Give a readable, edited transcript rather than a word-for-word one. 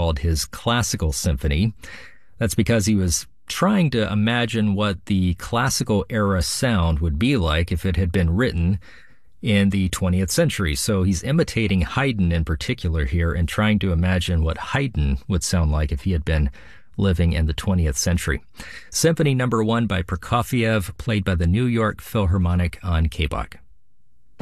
called his classical symphony. That's because he was trying to imagine what the classical era sound would be like if it had been written in the 20th century. So he's imitating Haydn in particular here and trying to imagine what Haydn would sound like if he had been living in the 20th century. Symphony number 1 by Prokofiev, played by the New York Philharmonic on KBOK.